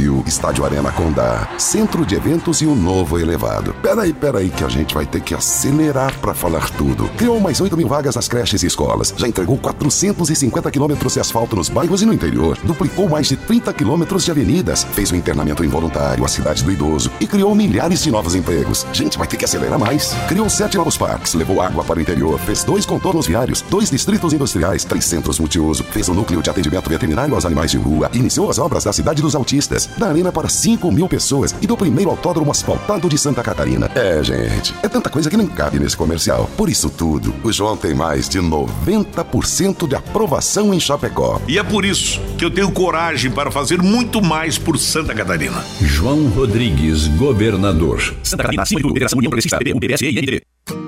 Brasil, Estádio Arena Condá, Centro de Eventos e o novo elevado. Peraí que a gente vai ter que acelerar para falar tudo. Criou mais 8 mil vagas nas creches e escolas. Já entregou 450 quilômetros de asfalto nos bairros e no interior. Duplicou mais de 30 quilômetros de avenidas. Fez o internamento involuntário, a cidade do idoso e criou milhares de novos empregos. Gente, vai ter que acelerar mais. Criou 7 novos parques, levou água para o interior, fez 2 contornos viários, 2 distritos industriais, 3 centros multiuso, fez um núcleo de atendimento veterinário aos animais de rua, iniciou as obras da cidade dos autistas, da arena para 5 mil pessoas e do primeiro autódromo asfaltado de Santa Catarina. Gente, é tanta coisa que nem cabe nesse comercial. Por isso tudo, o João tem mais de 90% de aprovação em Chapecó. E é por isso que eu tenho coragem para fazer muito mais por Santa Catarina. João Rodrigues, governador. Santa Catarina, acima de tudo, Federação União Progressista, PSB, PSB e NDD.